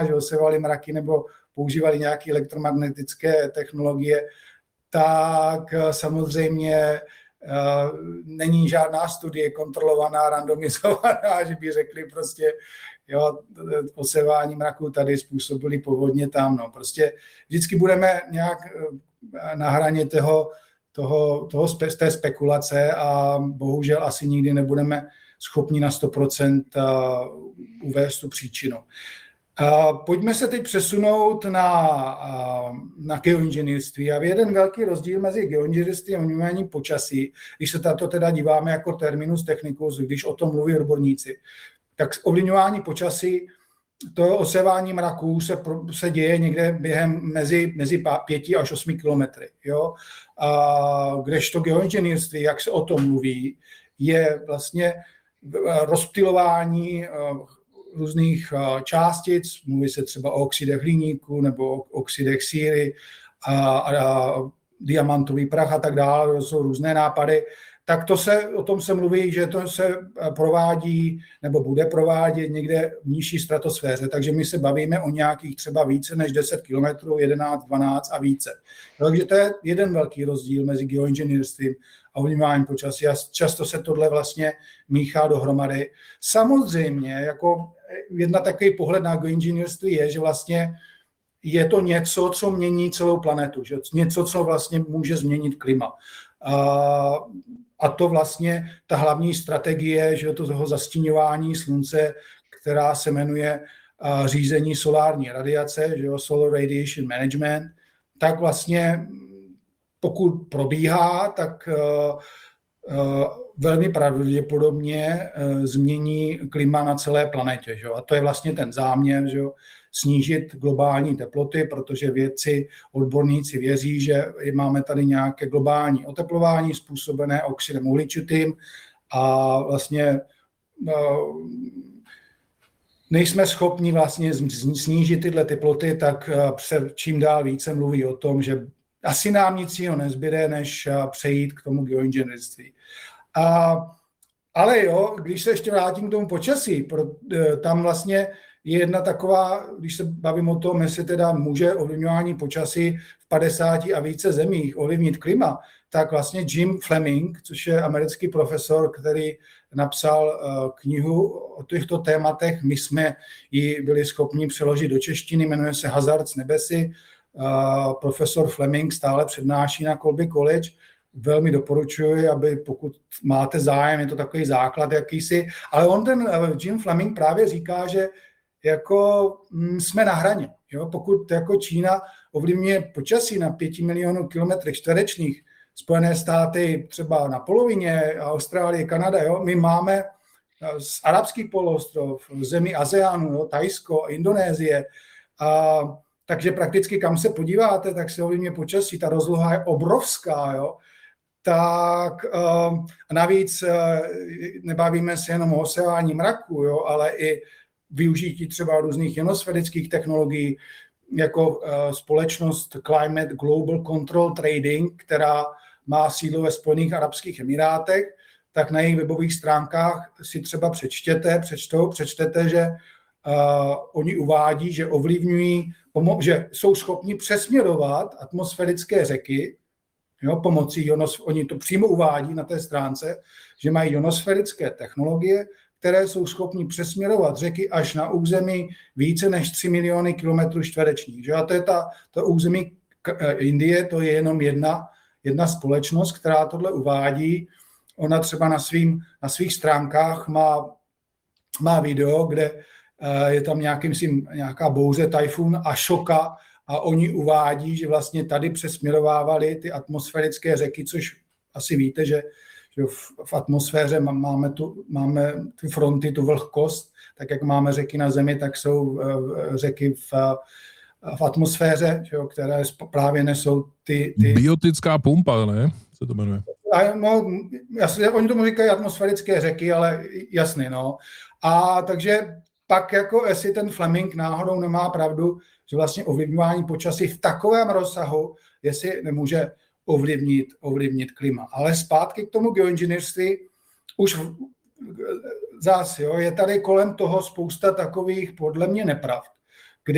že osevali mraky nebo používali nějaké elektromagnetické technologie, tak samozřejmě není žádná studie kontrolovaná, randomizovaná, že by řekli prostě, jo, osevání mraků tady způsobili povodně tam. No. Prostě vždycky budeme nějak na hraně té spekulace a bohužel asi nikdy nebudeme schopni na 100% uvést tu příčinu. Pojďme se teď přesunout na geoinženýrství. A jeden velký rozdíl mezi geoinženýrstvím a ovlivňováním počasí, když se tato teda díváme jako terminus technicus, když o tom mluví odborníci, tak ovlivňování počasí, to osevání mraků se děje někde během mezi 5 až 8 kilometry. Jo? Kdežto geoinženýrství, jak se o tom mluví, je vlastně rozptylování různých částic, mluví se třeba o oxidech hliníku nebo o oxidech síry a diamantový prach a tak dále, to jsou různé nápady, tak o tom se mluví, že to se provádí nebo bude provádět někde v nižší stratosféře, takže my se bavíme o nějakých třeba více než 10 km, 11, 12 a více. Takže to je jeden velký rozdíl mezi geoinženýrstvím a ovlivňováním počasí a často se tohle vlastně míchá dohromady. Samozřejmě, jako jedna takový pohled na geoinženýrství je, že vlastně je to něco, co mění celou planetu, že něco, co vlastně může změnit klima. A to vlastně ta hlavní strategie, že toho zastíňování slunce, která se jmenuje řízení solární radiace, že Solar Radiation Management, tak vlastně pokud probíhá, tak velmi pravděpodobně změní klima na celé planetě. Že? A to je vlastně ten záměr, že? Snížit globální teploty, protože vědci, odborníci věří, že máme tady nějaké globální oteplování způsobené oxidem uhličitým a vlastně nejsme schopni vlastně snížit tyhle teploty, tak se čím dál více mluví o tom, že asi nám nic jiného nezbyde, než přejít k tomu geoinženýrství. Ale jo, když se ještě vrátím k tomu počasí, tam vlastně je jedna taková, když se bavím o tom, jestli teda může ovlivňování počasí v 50 a více zemích ovlivnit klima, tak vlastně Jim Fleming, což je americký profesor, který napsal knihu o těchto tématech, my jsme ji byli schopni přeložit do češtiny, jmenuje se Hazard z nebesy. Profesor Fleming stále přednáší na Colby College. Velmi doporučuji, aby pokud máte zájem, je to takový základ jakýsi, ale Jim Fleming právě říká, že jako jsme na hraně. Jo? Pokud jako Čína ovlivňuje počasí na 5 milionů kilometrů čtverečních, Spojené státy třeba na polovině, Austrálie, Kanada, jo? My máme arabský poloostrov, zemi ASEANu, jo? Thajsko, Indonésie, takže prakticky kam se podíváte, tak se ovlivňuje počasí, ta rozloha je obrovská, jo? Tak navíc nebavíme se jenom o osevání mraku, jo? Ale i využití třeba různých ionosférických technologií, jako společnost Climate Global Control Trading, která má sídlo ve Spojených arabských emirátech, tak na jejich webových stránkách si třeba přečtete, že oni uvádí, že ovlivňují, že jsou schopni přesměrovat atmosférické řeky, jo, pomocí oni to přímo uvádí na té stránce, že mají ionosférické technologie, které jsou schopni přesměrovat řeky až na území více než 3 miliony kilometrů čtverečních. Že? A to je to území Indie, to je jenom jedna společnost, která tohle uvádí. Ona třeba na svých stránkách má video, kde je tam nějaká bouře, tajfun a šoka a oni uvádí, že vlastně tady přesměrovávali ty atmosférické řeky, což asi víte, že v atmosféře máme ty fronty, tu vlhkost, tak jak máme řeky na Zemi, tak jsou řeky v atmosféře, které právě nesou ty... Biotická pumpa, ne? Se to jmenuje. Oni tomu říkají atmosférické řeky, ale jasně, no. A takže pak jako jestli ten Fleming náhodou nemá pravdu, že vlastně ovlivňování počasí v takovém rozsahu, jestli nemůže ovlivnit klima. Ale zpátky k tomu geoinženýrství, už zase, jo, je tady kolem toho spousta takových podle mě nepravd.